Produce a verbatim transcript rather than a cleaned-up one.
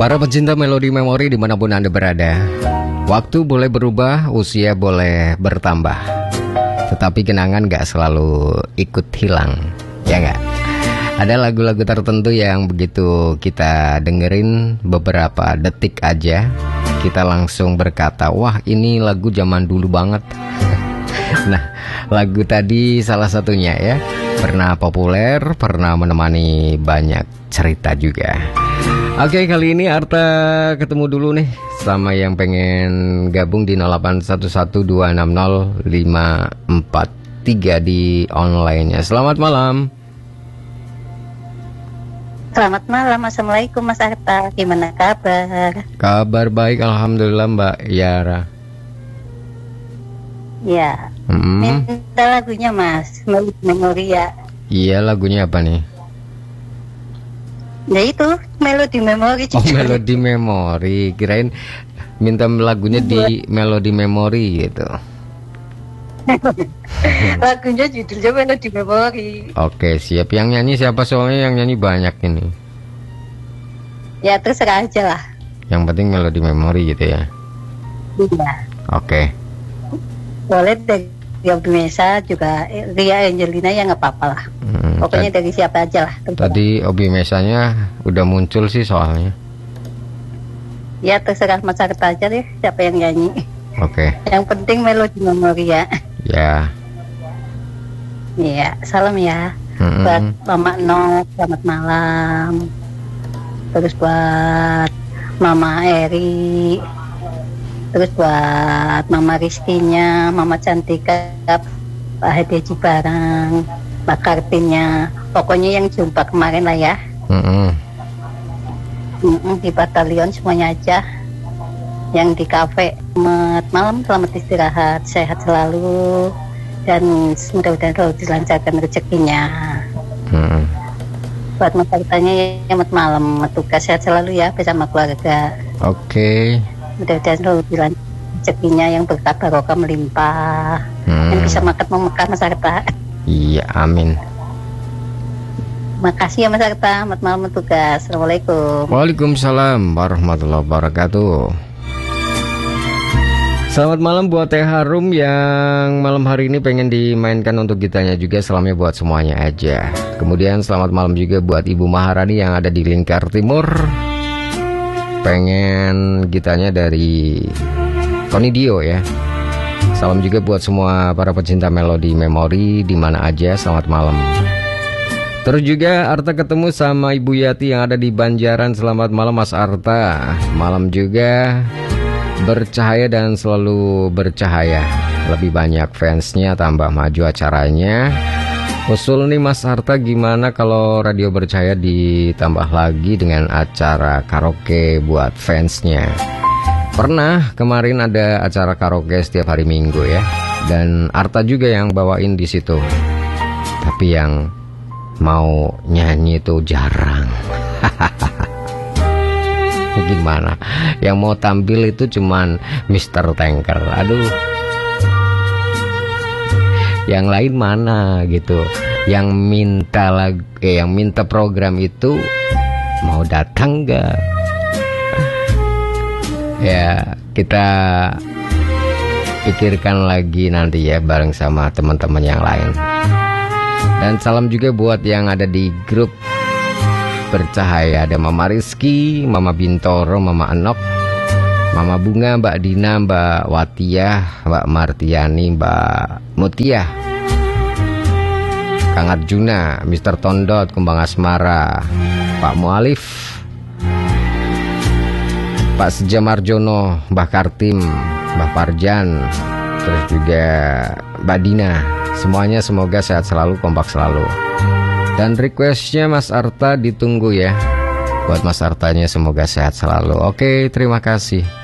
Para pecinta melodi memori dimanapun Anda berada, waktu boleh berubah, usia boleh bertambah, tetapi kenangan gak selalu ikut hilang, ya gak? Ada lagu-lagu tertentu yang begitu kita dengerin beberapa detik aja, kita langsung berkata, wah ini lagu zaman dulu banget. Nah, lagu tadi salah satunya ya, pernah populer, pernah menemani banyak cerita juga. Oke, kali ini Arta ketemu dulu nih sama yang pengen gabung di nol delapan satu satu dua enam nol lima empat tiga di online-nya. Selamat malam. Selamat malam, assalamualaikum Mas Arta. Gimana kabar? Kabar baik, alhamdulillah Mbak Yara. Ya, hmm. minta lagunya Mas, Memori ya. Iya, lagunya apa nih? Ya itu, Melodi Memori. Oh, Melodi Memori. Kirain minta lagunya di Melodi Memori gitu. Lagunya judulnya Melodi Memori. Oke, siap. Yang nyanyi siapa? Soalnya yang nyanyi banyak ini. Ya terserah aja lah. Yang penting Melodi Memori gitu ya. Iya. Oke. Boleh dari Obi Mesa juga, Ria Angelina ya nggak apa-apa lah. Hmm, Pokoknya dari siapa aja lah. Terserah. Tadi Obi Mesanya udah muncul sih soalnya. Ya terserah Mas Arta aja deh siapa yang nyanyi. Oke. Yang penting Melodi Memori ya. Ya. Iya, salam ya. Mm-mm. Buat Mama No, selamat malam. Terus buat Mama Eri. Terus buat Mama Rizkinya, Mama Cantika, Pak Hadi Cibarang, Pak Kartinnya. Pokoknya yang jumpa kemarin lah ya. Mm-mm. Mm-mm, di batalion semuanya aja. Yang di kafe. Selamat malam, selamat istirahat, sehat selalu, dan mudah-mudahan selalu dilancarkan rezekinya. Mm-mm. Buat Mas Artanya, selamat malam, tugas sehat selalu ya bersama keluarga. Oke. Mudah-mudahan selalu dilancarkan rezekinya yang berkah barokah melimpah, hmm. yang bisa makan memekah Mas Arta. Iya, amin. Makasih ya Mas Arta, selamat malam tugas. Assalamualaikum. Waalaikumsalam warahmatullahi wabarakatuh. Selamat malam buat Teh Harum yang malam hari ini pengen dimainkan untuk gitanya juga. Salamnya buat semuanya aja. Kemudian selamat malam juga buat Ibu Maharani yang ada di Lingkar Timur, pengen gitanya dari Konidio ya. Salam juga buat semua para pecinta melodi memori di mana aja. Selamat malam. Terus juga Arta ketemu sama Ibu Yati yang ada di Banjaran. Selamat malam Mas Arta. Malam juga bercahaya dan selalu bercahaya. Lebih banyak fansnya, tambah maju acaranya. Usul nih Mas Arta, gimana kalau Radio Bercahaya ditambah lagi dengan acara karaoke buat fansnya? Pernah kemarin ada acara karaoke setiap hari Minggu ya, dan Arta juga yang bawain di situ. Tapi yang mau nyanyi itu jarang. Gimana? Yang mau tampil itu cuman Mister Tanker. Aduh. Yang lain mana gitu? Yang minta lagu, eh, yang minta program itu mau datang nggak? Ya kita pikirkan lagi nanti ya bareng sama teman-teman yang lain. Dan salam juga buat yang ada di grup Bercahaya. Ada Mama Rizky, Mama Bintoro, Mama Enok, Mama Bunga, Mbak Dina, Mbak Watiah, Mbak Martiani, Mbak Mutia, Kang Arjuna, Mister Tondot, Kumbang Asmara, Pak Mualif, Pak Sejamarjono, Mbah Kartim, Mbah Parjan, terus juga Mbak Dina. Semuanya semoga sehat selalu, kompak selalu. Dan requestnya Mas Arta ditunggu ya. Buat Mas Artanya semoga sehat selalu. Oke, terima kasih.